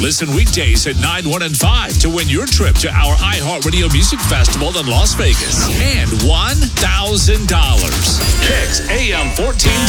Listen weekdays at 9, 1, and 5 to win your trip to our iHeartRadio Music Festival in Las Vegas. And $1,000. Kicks AM 14.